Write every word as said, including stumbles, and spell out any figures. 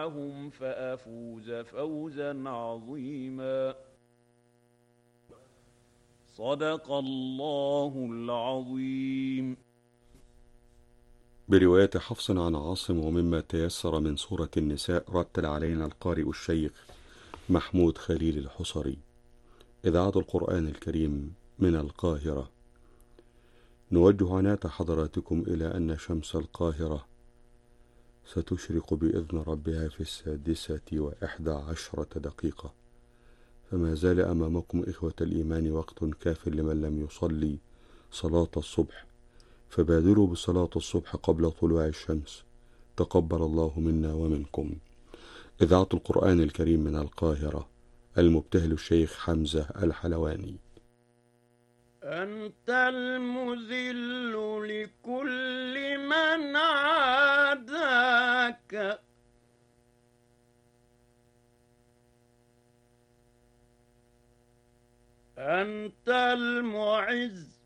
معهم فأفوز فوزا عظيما. صدق الله العظيم. برواية حفص عن عاصم ومما تيسر من سورة النساء رتل علينا القارئ الشيخ محمود خليل الحصري. إذاعة القرآن الكريم من القاهرة. نوجه عناية حضراتكم إلى أن شمس القاهرة ستشرق بإذن ربها في السادسة وإحدى عشرة دقيقة، فما زال أمامكم إخوة الإيمان وقت كاف لمن لم يصلي صلاة الصبح، فبادروا بصلاة الصبح قبل طلوع الشمس، تقبل الله منا ومنكم. إذاعة القرآن الكريم من القاهرة. المبتهل الشيخ حمزة الحلواني. أنت المذل لكل من عاداك، أنت المعز